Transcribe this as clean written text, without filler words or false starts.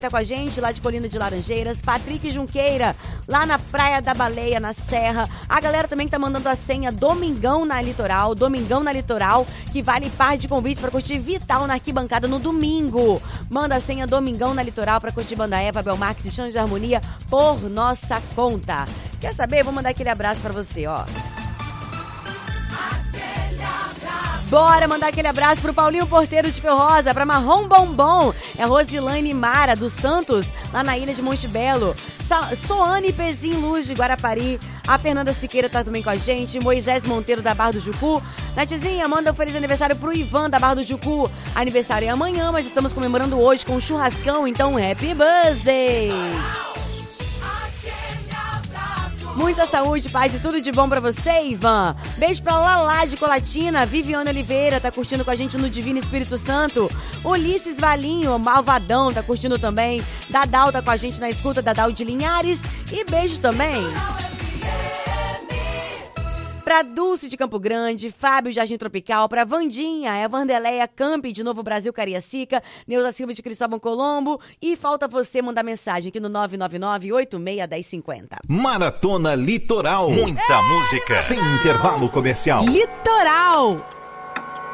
Tá com a gente lá de Colina de Laranjeiras, Patrick Junqueira, lá na Praia da Baleia, na Serra. A galera também que tá mandando a senha Domingão na Litoral, que vale par de convites pra curtir Vital na arquibancada no domingo. Manda a senha Domingão na Litoral pra curtir Banda Eva, Belmarx e Xande de Harmonia por nossa conta. Quer saber? Vou mandar aquele abraço pra você, ó. Bora mandar aquele abraço pro Paulinho Porteiro de Ferrosa, pra Marrom Bombom, é Rosilane Mara dos Santos, lá na ilha de Monte Belo, Soane Pezinho Luz de Guarapari, a Fernanda Siqueira tá também com a gente, Moisés Monteiro da Barra do Jucu, Natizinha, manda um feliz aniversário pro Ivan da Barra do Jucu, aniversário é amanhã, mas estamos comemorando hoje com um churrascão, então happy birthday! Muita saúde, paz e tudo de bom pra você, Ivan. Beijo pra Lalá de Colatina. Viviane Oliveira tá curtindo com a gente no Divino Espírito Santo. Ulisses Valinho, Malvadão, tá curtindo também. Dadal tá com a gente na escuta, Dadal de Linhares. E beijo também pra Dulce de Campo Grande, Fábio de Jardim Tropical, pra Vandinha, é a Vandeleia Campi de Novo Brasil, Cariacica, Neuza Silva de Cristóvão Colombo, e falta você mandar mensagem aqui no 999-86-1050. Maratona Litoral. Muita música. Sem intervalo comercial. Litoral.